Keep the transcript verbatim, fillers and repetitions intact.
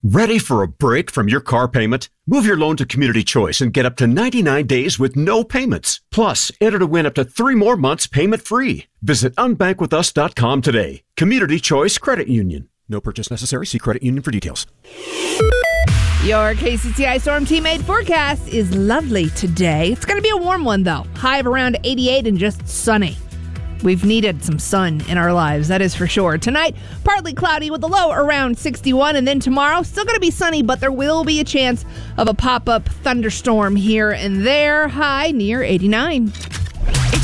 Ready for a break from your car payment? Move your loan to Community Choice and get up to ninety-nine days with no payments. Plus, enter to win up to three more months payment-free. Visit unbank with us dot com today. Community Choice Credit Union. No purchase necessary. See credit union for details. Your K C C I Storm Teammate forecast is lovely today. It's going to be a warm one, though. High of around eighty-eight and just sunny. We've needed some sun in our lives, that is for sure. Tonight, partly cloudy with a low around sixty-one, and then tomorrow, still going to be sunny, but there will be a chance of a pop-up thunderstorm here and there, high near eighty-nine.